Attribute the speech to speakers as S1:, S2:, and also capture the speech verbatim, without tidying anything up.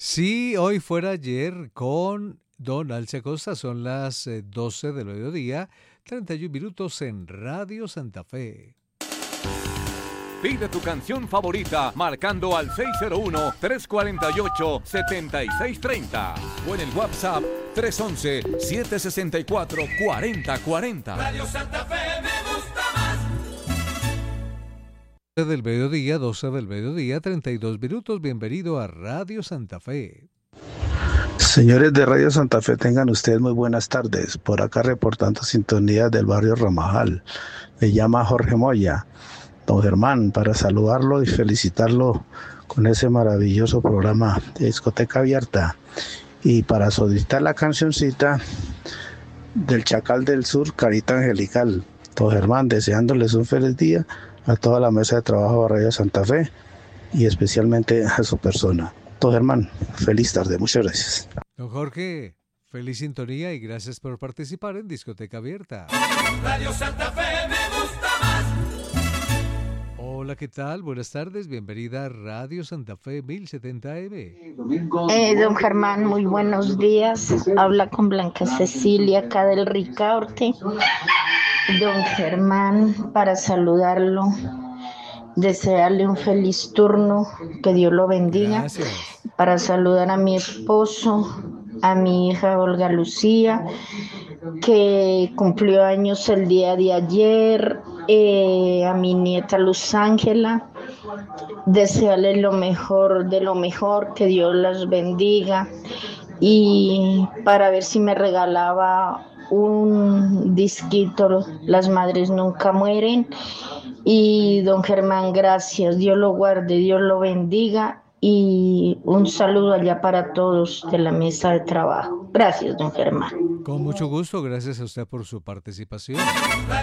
S1: Sí, hoy fuera ayer con Don Alce Acosta, son las eh, doce del mediodía, treinta y un minutos en Radio Santa Fe.
S2: Pide tu canción favorita marcando al seis cero uno, tres cuatro ocho, siete seis tres cero o en el WhatsApp tres uno uno, siete seis cuatro, cuatro cero cuatro cero.
S3: Radio Santa Fe me gusta más.
S1: doce del mediodía, doce del mediodía, treinta y dos minutos. Bienvenido a Radio Santa Fe.
S4: Señores de Radio Santa Fe, tengan ustedes muy buenas tardes. Por acá reportando sintonía del barrio Ramajal. Me llama Jorge Moya. Don Germán, para saludarlo y felicitarlo con ese maravilloso programa de Discoteca Abierta. Y para solicitar la cancioncita del Chacal del Sur, Carita Angelical. Don Germán, deseándoles un feliz día a toda la mesa de trabajo de Radio Santa Fe y especialmente a su persona. Don Germán, feliz tarde, muchas gracias.
S1: Don Jorge, feliz sintonía y gracias por participar en Discoteca Abierta.
S3: Radio Santa Fe me gusta más.
S1: Hola, ¿qué tal? Buenas tardes, bienvenida a Radio Santa Fe mil setenta M.
S5: Eh, don Germán, muy buenos días. Habla con Blanca Cecilia, acá del Ricaurte. Don Germán, para saludarlo, desearle un feliz turno, que Dios lo bendiga.
S1: Gracias.
S5: Para saludar a mi esposo, a mi hija Olga Lucía, que cumplió años el día de ayer, eh, a mi nieta Luz Ángela, desearle lo mejor de lo mejor, que Dios las bendiga, y para ver si me regalaba un disquito, Las Madres Nunca Mueren. Y don Germán, gracias, Dios lo guarde, Dios lo bendiga, y un saludo allá para todos de la mesa de trabajo. Gracias, don Germán.
S1: Con mucho gusto, gracias a usted por su participación.